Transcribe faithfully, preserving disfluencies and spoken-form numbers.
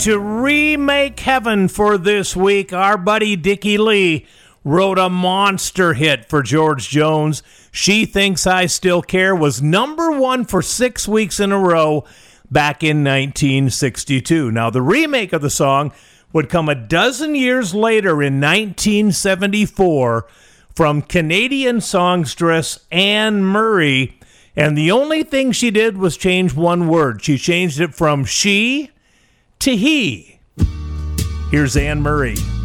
to remake heaven for this week. Our buddy Dickie Lee wrote a monster hit for George Jones. She Thinks I Still Care was number one for six weeks in a row back in nineteen sixty-two. Now, the remake of the song would come a dozen years later in nineteen seventy-four from Canadian songstress Anne Murray, and the only thing she did was change one word. She changed it from she to he. Here's Anne Murray.